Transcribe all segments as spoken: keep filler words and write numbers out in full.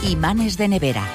Imanes de nevera.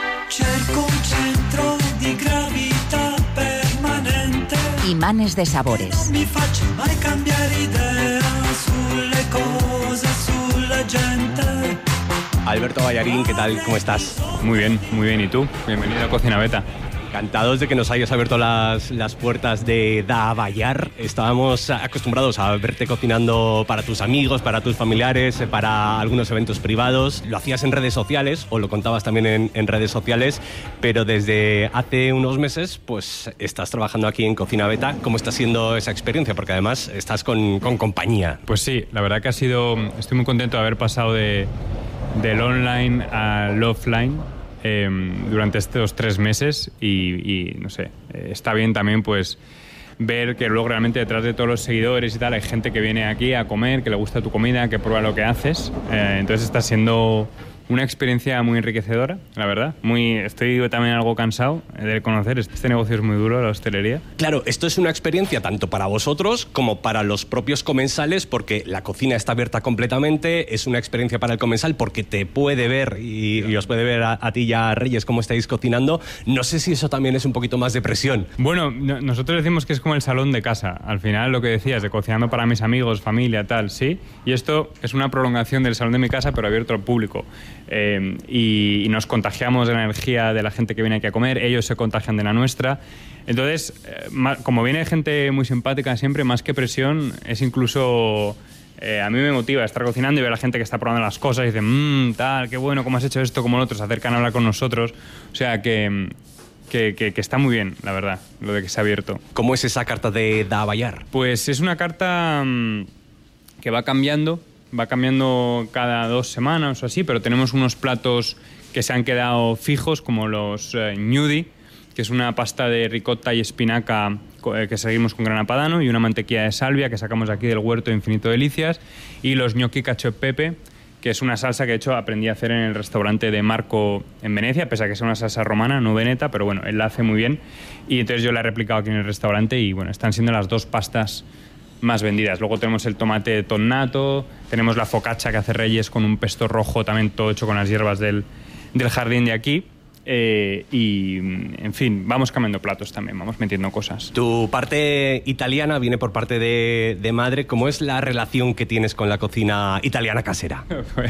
Cerco un centro di gravità permanente. Imanes de sabores. Non mi faccio mai cambiare idea sulle cose, sulla gente. Alberto Ballarín, ¿qué tal? ¿Cómo estás? Muy bien, muy bien. ¿Y tú? Bienvenido a Cocina Beta. Encantados de que nos hayas abierto las, las puertas de Da Ballar. Estábamos acostumbrados a verte cocinando para tus amigos, para tus familiares, para algunos eventos privados. Lo hacías en redes sociales o lo contabas también en, en redes sociales, pero desde hace unos meses pues estás trabajando aquí en Cocina Beta. ¿Cómo está siendo esa experiencia? Porque además estás con, con compañía. Pues sí, la verdad que ha sido... Estoy muy contento de haber pasado de, del online al offline Eh, durante estos tres meses y, y no sé, eh, está bien también pues ver que luego realmente detrás de todos los seguidores y tal hay gente que viene aquí a comer, que le gusta tu comida, que prueba lo que haces, eh, entonces está siendo una experiencia muy enriquecedora, la verdad. Muy, estoy también algo cansado de conocer, este negocio es muy duro, la hostelería. Claro, esto es una experiencia tanto para vosotros como para los propios comensales, porque la cocina está abierta completamente, es una experiencia para el comensal porque te puede ver y, y os puede ver a, a ti y a Reyes cómo estáis cocinando. No sé si eso también es un poquito más de presión. Bueno, no, nosotros decimos que es como el salón de casa, al final lo que decías, de cocinando para mis amigos, familia, tal, sí, y esto es una prolongación del salón de mi casa pero abierto al público. Eh, y, y nos contagiamos de la energía de la gente que viene aquí a comer, ellos se contagian de la nuestra. Entonces, eh, ma, como viene gente muy simpática siempre, más que presión, es incluso... Eh, a mí me motiva estar cocinando y ver a la gente que está probando las cosas y dice, mmm, tal, qué bueno, cómo has hecho esto, como lo otro, se acercan a hablar con nosotros. O sea que, que, que, que está muy bien, la verdad, lo de que se ha abierto. ¿Cómo es esa carta de Da Ballar? Pues es una carta mmm, que va cambiando. Va cambiando cada dos semanas o así, pero tenemos unos platos que se han quedado fijos, como los eh, gnudi, que es una pasta de ricotta y espinaca eh, que seguimos con grana padano, y una mantequilla de salvia que sacamos aquí del huerto de Infinito Delicias, y los gnocchi cacio e pepe, que es una salsa que de hecho aprendí a hacer en el restaurante de Marco en Venecia, pese a que es una salsa romana, no veneta, pero bueno, él la hace muy bien, y entonces yo la he replicado aquí en el restaurante, y bueno, están siendo las dos pastas más vendidas. Luego tenemos el tomate tonnato, tenemos la focaccia que hace Reyes con un pesto rojo también todo hecho con las hierbas del, del jardín de aquí, eh, y en fin, vamos cambiando platos también, vamos metiendo cosas. Tu parte italiana viene por parte de, de madre. ¿Cómo es la relación que tienes con la cocina italiana casera?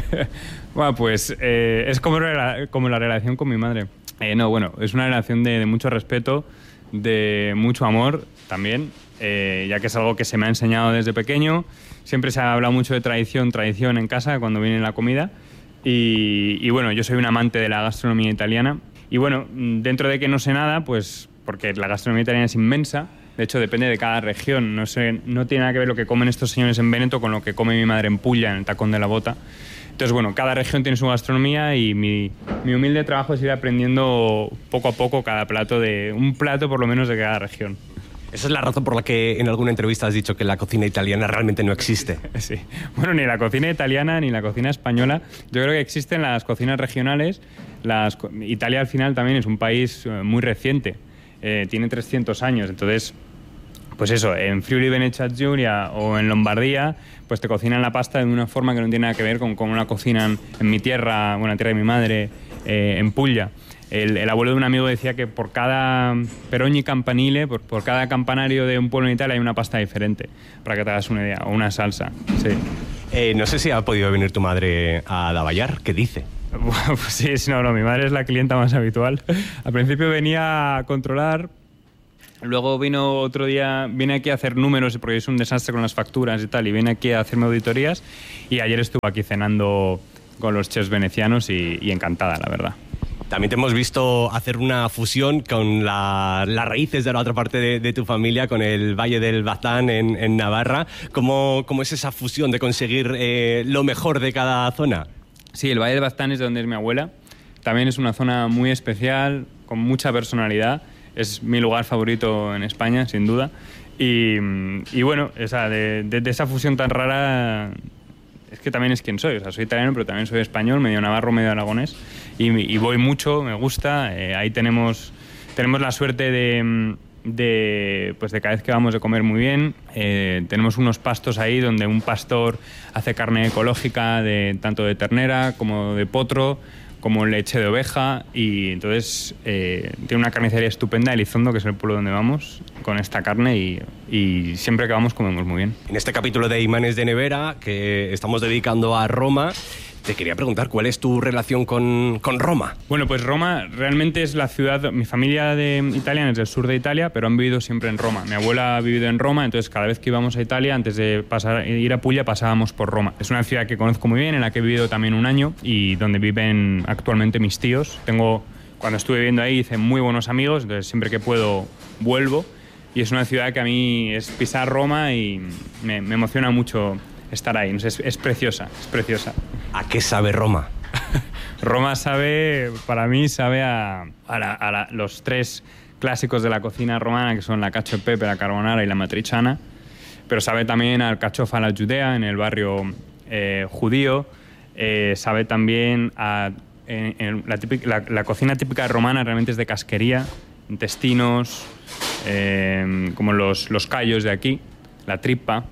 Bueno, pues eh, es como, como la relación con mi madre. Eh, no, bueno, es una relación de, de mucho respeto, de mucho amor también. Eh, ya que es algo que se me ha enseñado desde pequeño. Siempre se ha hablado mucho de tradición, tradición en casa cuando viene la comida, y, y bueno, yo soy un amante de la gastronomía italiana, y bueno, dentro de que no sé nada, pues porque la gastronomía italiana es inmensa, de hecho depende de cada región, no sé, no tiene nada que ver lo que comen estos señores en Véneto con lo que come mi madre en Puglia, en el Tacón de la Bota. Entonces, bueno, cada región tiene su gastronomía, y mi, mi humilde trabajo es ir aprendiendo poco a poco cada plato, de un plato por lo menos de cada región. Esa es la razón por la que en alguna entrevista has dicho que la cocina italiana realmente no existe. Sí. Bueno, ni la cocina italiana ni la cocina española. Yo creo que existen las cocinas regionales. Las... Italia al final también es un país muy reciente. Eh, tiene trescientos años. Entonces, pues eso, en Friuli Venezia Giulia o en Lombardía, pues te cocinan la pasta de una forma que no tiene nada que ver con cómo la cocinan en mi tierra, bueno, la tierra de mi madre, eh, en Puglia. El, el abuelo de un amigo decía que por cada per ogni campanile, por, por cada campanario de un pueblo en Italia hay una pasta diferente, para que te hagas una idea, o una salsa, sí. Eh, no sé si ha podido venir tu madre a Da Ballar, ¿qué dice? Bueno, pues sí, sí, no, no, mi madre es la clienta más habitual. Al principio venía a controlar, luego vino otro día, viene aquí a hacer números porque es un desastre con las facturas y tal, y viene aquí a hacerme auditorías, y ayer estuvo aquí cenando con los chefs venecianos y, y encantada, la verdad. También te hemos visto hacer una fusión con la, las raíces de la otra parte de, de tu familia, con el Valle del Baztán en, en Navarra. ¿Cómo, ¿Cómo es esa fusión de conseguir eh, lo mejor de cada zona? Sí, el Valle del Baztán es de donde es mi abuela. También es una zona muy especial, con mucha personalidad. Es mi lugar favorito en España, sin duda. Y, y bueno, esa, de, de, de esa fusión tan rara... Es que también es quien soy, o sea, soy italiano, pero también soy español, medio navarro, medio aragonés, y, y voy mucho, me gusta. Eh, ahí tenemos, tenemos la suerte de, de, pues de cada vez que vamos de comer muy bien. Eh, tenemos unos pastos ahí donde un pastor hace carne ecológica, de, tanto de ternera como de potro, como leche de oveja, y entonces eh, tiene una carnicería estupenda, Elizondo, que es el pueblo donde vamos, con esta carne, y, y siempre que vamos comemos muy bien. En este capítulo de Imanes de Nevera, que estamos dedicando a Roma, te quería preguntar, ¿cuál es tu relación con, con Roma? Bueno, pues Roma realmente es la ciudad... Mi familia de italiana es del sur de Italia, pero han vivido siempre en Roma. Mi abuela ha vivido en Roma, entonces cada vez que íbamos a Italia, antes de pasar, ir a Puglia, pasábamos por Roma. Es una ciudad que conozco muy bien, en la que he vivido también un año y donde viven actualmente mis tíos. Tengo, cuando estuve viviendo ahí hice muy buenos amigos, entonces siempre que puedo vuelvo. Y es una ciudad que a mí es pisar Roma y me, me emociona mucho estar ahí. Es, es preciosa, es preciosa. ¿A qué sabe Roma? Roma sabe, para mí, sabe a, a, la, a la, los tres clásicos de la cocina romana, que son la cacio e pepe, la carbonara y la matriciana, pero sabe también al cachofa alla judea en el barrio eh, judío, eh, sabe también a en, en la, típica, la, la cocina típica romana realmente es de casquería, intestinos, eh, como los, los callos de aquí, la tripa.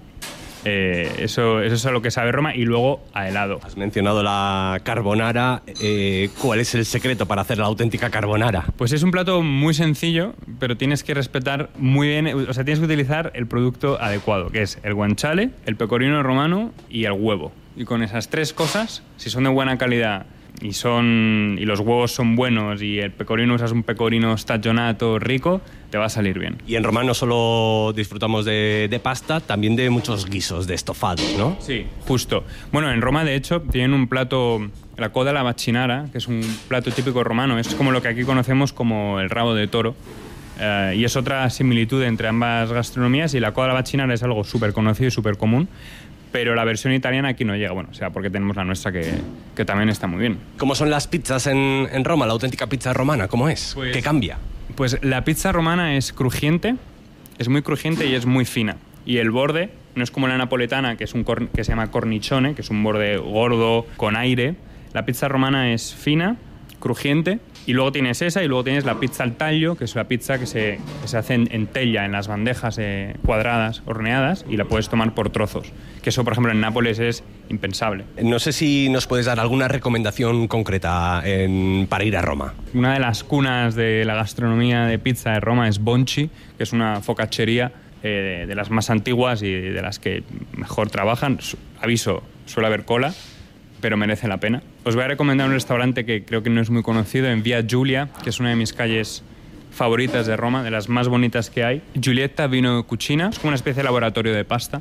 Eh, eso, eso es a lo que sabe Roma, y luego a helado. Has mencionado la carbonara. Eh, ¿Cuál es el secreto para hacer la auténtica carbonara? Pues es un plato muy sencillo, pero tienes que respetar muy bien, o sea, tienes que utilizar el producto adecuado, que es el guanciale, el pecorino romano y el huevo. Y con esas tres cosas, si son de buena calidad y son y los huevos son buenos y el pecorino usas un pecorino stagionato rico, te va a salir bien. Y en Roma no solo disfrutamos de, de pasta, también de muchos guisos, de estofados, ¿no? Sí, justo. Bueno, en Roma, de hecho, tienen un plato, la coda alla vaccinara, que es un plato típico romano. Es como lo que aquí conocemos como el rabo de toro. Uh, y es otra similitud entre ambas gastronomías, y la coda alla vaccinara es algo súper conocido y súper común, pero la versión italiana aquí no llega, bueno, o sea, porque tenemos la nuestra que, que también está muy bien. ¿Cómo son las pizzas en, en Roma, la auténtica pizza romana? ¿Cómo es? Pues, ¿Qué cambia? Pues la pizza romana es crujiente, es muy crujiente y es muy fina. Y el borde no es como la napoletana, que, es un cor- que se llama cornicione, que es un borde gordo, con aire. La pizza romana es fina, crujiente, y luego tienes esa, y luego tienes la pizza al taglio, que es la pizza que se, que se hace en, en tella, en las bandejas eh, cuadradas, horneadas, y la puedes tomar por trozos. Que eso, por ejemplo, en Nápoles es impensable. No sé si nos puedes dar alguna recomendación concreta en, para ir a Roma. Una de las cunas de la gastronomía de pizza de Roma es Bonci, que es una focaccería eh, de, de las más antiguas y de las que mejor trabajan. Su, aviso, suele haber cola, pero merece la pena. Os voy a recomendar un restaurante que creo que no es muy conocido, en Via Giulia, que es una de mis calles favoritas de Roma, de las más bonitas que hay. Giulietta Vino Cucina, es como una especie de laboratorio de pasta,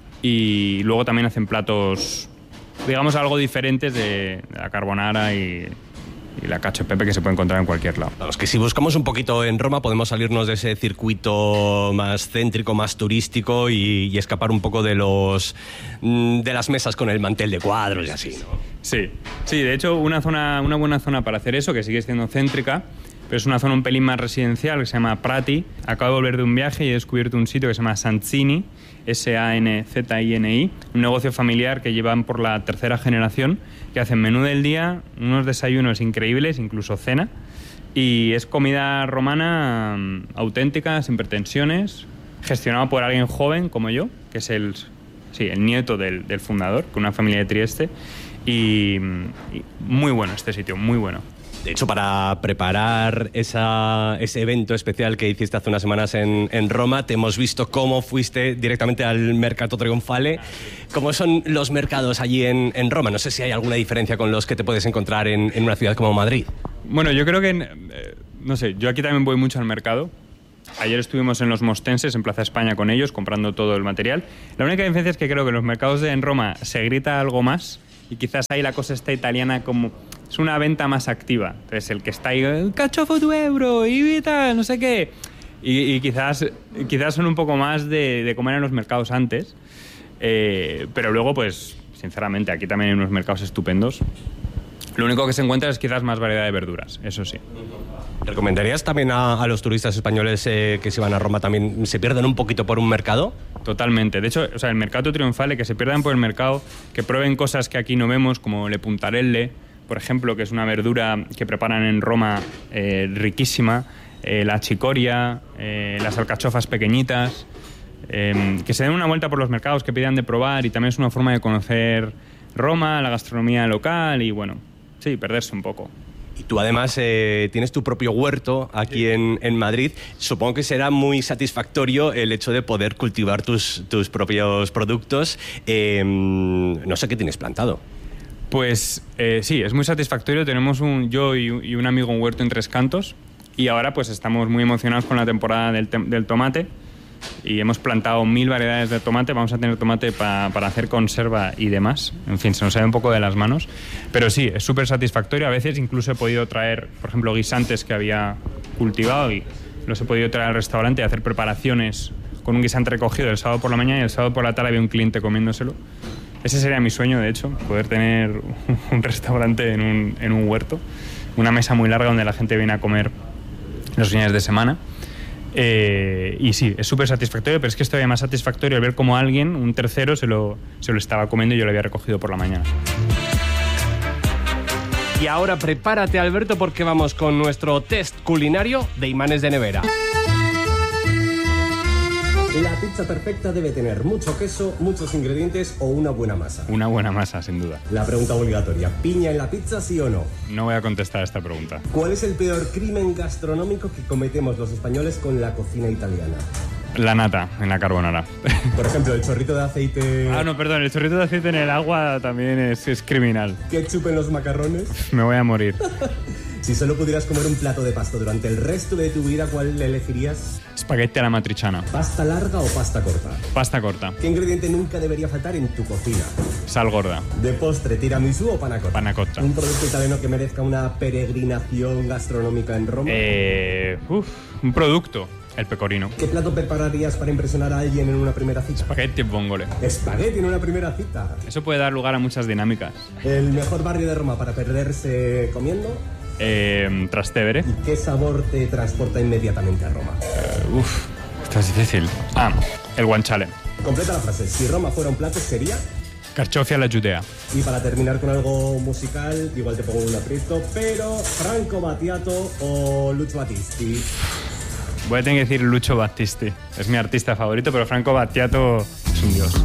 y luego también hacen platos, digamos, algo diferentes de, de la carbonara y, y la cacio e pepe, que se puede encontrar en cualquier lado. Vamos, que si buscamos un poquito en Roma podemos salirnos de ese circuito más céntrico, más turístico, y, y escapar un poco de los de las mesas con el mantel de cuadros y así, ¿no? Sí, sí, de hecho una zona, una buena zona para hacer eso, que sigue siendo céntrica, pero es una zona un pelín más residencial, que se llama Prati. Acabo de volver de un viaje y he descubierto un sitio que se llama Sanzini, S A N Z I N I, un negocio familiar que llevan por la tercera generación, que hacen menú del día, unos desayunos increíbles, incluso cena, y es comida romana um, auténtica, sin pretensiones, gestionado por alguien joven como yo, que es el, sí, el nieto del, del fundador, con una familia de Trieste, y, y muy bueno este sitio, muy bueno. De hecho, para preparar esa, ese evento especial que hiciste hace unas semanas en, en Roma, te hemos visto cómo fuiste directamente al Mercato Trionfale. ¿Cómo son los mercados allí en, en Roma? No sé si hay alguna diferencia con los que te puedes encontrar en, en una ciudad como Madrid. Bueno, yo creo que, eh, no sé, yo aquí también voy mucho al mercado. Ayer estuvimos en los Mostenses, en Plaza España, con ellos, comprando todo el material. La única diferencia es que creo que en los mercados de en Roma se grita algo más, y quizás ahí la cosa está italiana como... Es una venta más activa. Entonces, el que está ahí, cachofo tu euro, y tal, no sé qué. Y, y quizás, quizás son un poco más de, de comer en los mercados antes. Eh, pero luego, pues, sinceramente, aquí también hay unos mercados estupendos. Lo único que se encuentra es quizás más variedad de verduras, eso sí. ¿Recomendarías también a, a los turistas españoles eh, que se van a Roma también se pierden un poquito por un mercado? Totalmente. De hecho, o sea, el Mercato Trionfale, que se pierdan por el mercado, que prueben cosas que aquí no vemos, como le puntarelle, por ejemplo, que es una verdura que preparan en Roma eh, riquísima, eh, la chicoria, eh, las alcachofas pequeñitas, eh, que se den una vuelta por los mercados, que pidan de probar, y también es una forma de conocer Roma, la gastronomía local y, bueno, sí, perderse un poco. Y tú además eh, tienes tu propio huerto aquí en, en Madrid. Supongo que será muy satisfactorio el hecho de poder cultivar tus, tus propios productos. Eh, no sé qué tienes plantado. Pues eh, sí, es muy satisfactorio. Tenemos un, yo y, y un amigo un huerto en Tres Cantos y ahora pues estamos muy emocionados con la temporada del, del tomate y hemos plantado mil variedades de tomate. Vamos a tener tomate pa, para hacer conserva y demás. En fin, se nos sale un poco de las manos. Pero sí, es súper satisfactorio. A veces incluso he podido traer, por ejemplo, guisantes que había cultivado y los he podido traer al restaurante y hacer preparaciones con un guisante recogido el sábado por la mañana y el sábado por la tarde había un cliente comiéndoselo. Ese sería mi sueño, de hecho, poder tener un restaurante en un, en un huerto, una mesa muy larga donde la gente viene a comer los fines de semana. Eh, y sí, es súper satisfactorio, pero es que es todavía más satisfactorio ver cómo alguien, un tercero, se lo, se lo estaba comiendo y yo lo había recogido por la mañana. Y ahora prepárate, Alberto, porque vamos con nuestro test culinario de imanes de nevera. La pizza perfecta debe tener mucho queso, muchos ingredientes o una buena masa. Una buena masa, sin duda. La pregunta obligatoria, ¿piña en la pizza, sí o no? No voy a contestar a esta pregunta. ¿Cuál es el peor crimen gastronómico que cometemos los españoles con la cocina italiana? La nata en la carbonara. Por ejemplo, el chorrito de aceite... Ah, no, perdón, el chorrito de aceite en el agua también es, es criminal. ¿Ketchup en los macarrones? Me voy a morir. Si solo pudieras comer un plato de pasta durante el resto de tu vida, ¿cuál elegirías? Espagueti a la matriciana. ¿Pasta larga o pasta corta? Pasta corta. ¿Qué ingrediente nunca debería faltar en tu cocina? Sal gorda. ¿De postre, tiramisú o panna cotta? Panna cotta. ¿Un producto italiano que merezca una peregrinación gastronómica en Roma? Eh, uf, un producto. El pecorino. ¿Qué plato prepararías para impresionar a alguien en una primera cita? Espagueti e vongole. Espagueti en una primera cita. Eso puede dar lugar a muchas dinámicas. ¿El mejor barrio de Roma para perderse comiendo? Eh, Trastevere. ¿Y qué sabor te transporta inmediatamente a Roma? Uh, uf, esto es difícil. Ah, el guanciale. Completa la frase. Si Roma fuera un plato, sería... Carciofi alla Judea. Y para terminar con algo musical, igual te pongo un aprieto, pero Franco Battiato o Lucio Battisti. Voy a tener que decir Lucio Battisti. Es mi artista favorito, pero Franco Battiato es un dios.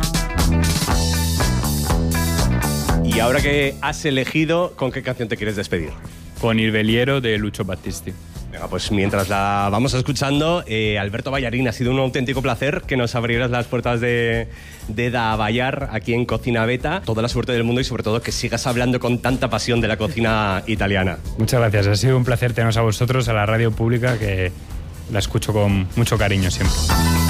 Y ahora que has elegido, ¿con qué canción te quieres despedir? Con Il Veliero de Lucio Battisti. Venga, pues mientras la vamos escuchando, eh, Alberto Ballarín, ha sido un auténtico placer que nos abrieras las puertas de, de Da Ballar aquí en Cocina Beta. Toda la suerte del mundo y sobre todo que sigas hablando con tanta pasión de la cocina italiana. Muchas gracias, ha sido un placer teneros a vosotros, a la radio pública, que la escucho con mucho cariño siempre.